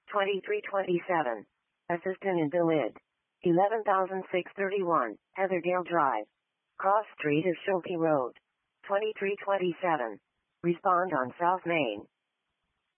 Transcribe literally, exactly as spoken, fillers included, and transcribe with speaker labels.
Speaker 1: twenty-three twenty-seven. Assistant in Billid. eleven thousand six hundred thirty-one, Heatherdale Drive. Cross Street is Schulte Road. twenty-three twenty-seven. Respond on South Main.